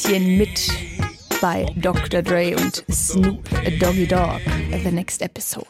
bisschen mit bei Dr. Dre und Snoop Doggy Dogg. The Next Episode.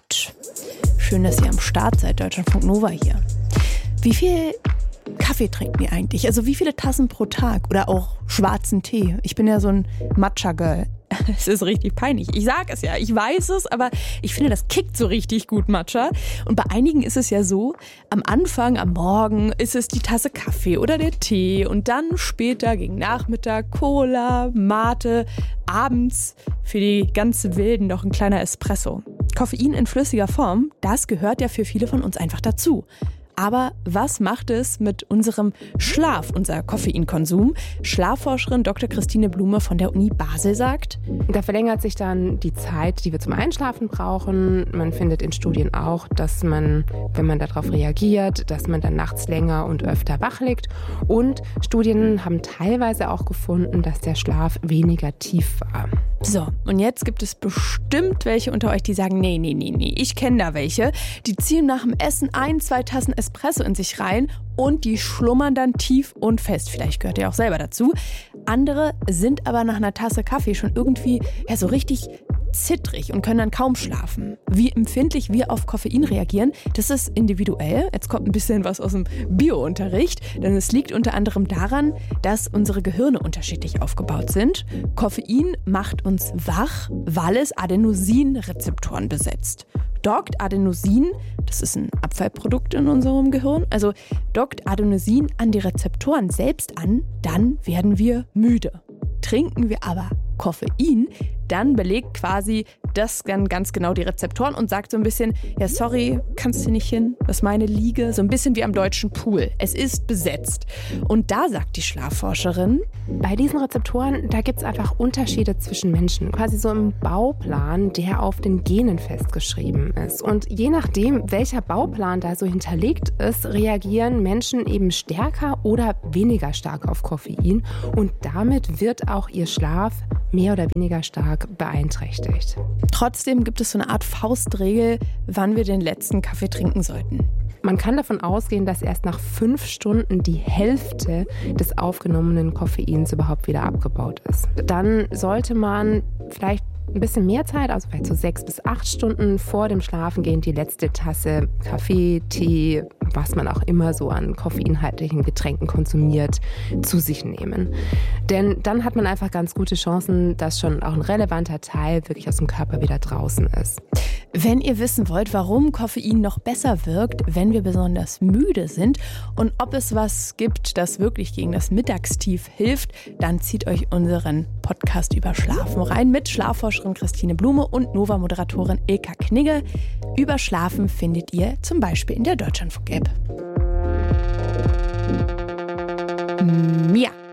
Schön, dass ihr am Start seid, Deutschlandfunk Nova hier. Wie viel Kaffee trinken ihr eigentlich? Also wie viele Tassen pro Tag? Oder auch schwarzen Tee? Ich bin ja so ein Matcha-Girl. Es ist richtig peinlich. Ich sage es ja, ich weiß es, aber ich finde, das kickt so richtig gut, Matcha. Und bei einigen ist es ja so, am Anfang, am Morgen ist es die Tasse Kaffee oder der Tee und dann später gegen Nachmittag Cola, Mate, abends für die ganze Wilden noch ein kleiner Espresso. Koffein in flüssiger Form, das gehört ja für viele von uns einfach dazu. Aber was macht es mit unserem Schlaf, unser Koffeinkonsum? Schlafforscherin Dr. Christine Blume von der Uni Basel sagt: Da verlängert sich dann die Zeit, die wir zum Einschlafen brauchen. Man findet in Studien auch, dass man, wenn man darauf reagiert, dass man dann nachts länger und öfter wach liegt. Und Studien haben teilweise auch gefunden, dass der Schlaf weniger tief war. So, und jetzt gibt es bestimmt welche unter euch, die sagen, nee, ich kenne da welche. Die ziehen nach dem Essen 1-2 Tassen Espresso in sich rein und die schlummern dann tief und fest. Vielleicht gehört ihr auch selber dazu. Andere sind aber nach einer Tasse Kaffee schon irgendwie so richtig zittrig und können dann kaum schlafen. Wie empfindlich wir auf Koffein reagieren, das ist individuell. Jetzt kommt ein bisschen was aus dem Bio-Unterricht, denn es liegt unter anderem daran, dass unsere Gehirne unterschiedlich aufgebaut sind. Koffein macht uns wach, weil es Adenosinrezeptoren besetzt. Dockt Adenosin, das ist ein Abfallprodukt in unserem Gehirn, also dockt Adenosin an die Rezeptoren selbst an, dann werden wir müde. Trinken wir aber Koffein, dann belegt quasi das dann ganz genau die Rezeptoren und sagt so ein bisschen, ja sorry, kannst du nicht hin, das ist meine Liege, so ein bisschen wie am deutschen Pool. Es ist besetzt. Und da sagt die Schlafforscherin, bei diesen Rezeptoren, da gibt es einfach Unterschiede zwischen Menschen, quasi so im Bauplan, der auf den Genen festgeschrieben ist. Und je nachdem, welcher Bauplan da so hinterlegt ist, reagieren Menschen eben stärker oder weniger stark auf Koffein und damit wird auch ihr Schlaf mehr oder weniger stark beeinträchtigt. Trotzdem gibt es so eine Art Faustregel, wann wir den letzten Kaffee trinken sollten. Man kann davon ausgehen, dass erst nach 5 Stunden die Hälfte des aufgenommenen Koffeins überhaupt wieder abgebaut ist. Dann sollte man vielleicht ein bisschen mehr Zeit, also vielleicht so 6 bis 8 Stunden vor dem Schlafengehen die letzte Tasse Kaffee, Tee, was man auch immer so an koffeinhaltigen Getränken konsumiert, zu sich nehmen. Denn dann hat man einfach ganz gute Chancen, dass schon auch ein relevanter Teil wirklich aus dem Körper wieder draußen ist. Wenn ihr wissen wollt, warum Koffein noch besser wirkt, wenn wir besonders müde sind und ob es was gibt, das wirklich gegen das Mittagstief hilft, dann zieht euch unseren Podcast über Schlafen rein mit Schlafforscherin Christine Blume und Nova-Moderatorin Ilka Knigge. Über Schlafen findet ihr zum Beispiel in der Deutschlandfunk-App. Ja.